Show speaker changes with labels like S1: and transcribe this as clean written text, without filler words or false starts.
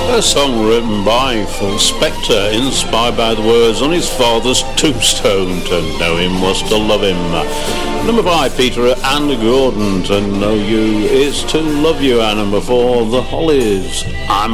S1: A song written by Phil Spector, inspired by the words on his father's tombstone, to know him was to love him. Number 5, Peter and Gordon, to know you is to love you. And number 4, The Hollies, I'm